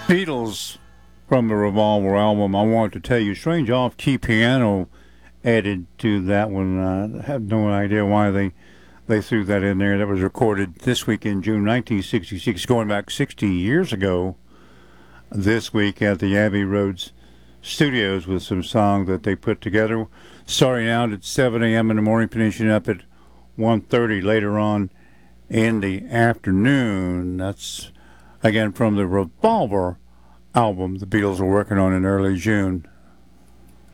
Beatles from the Revolver album. I want to tell you, strange off-key piano added to that one. I have no idea why they threw that in there. That was recorded this week in June 1966, going back 60 years ago. This week at the Abbey Road Studios with some songs that they put together. Starting out at 7 a.m. in the morning, finishing up at 1:30 later on in the afternoon. That's again from the Revolver album the Beatles were working on in early June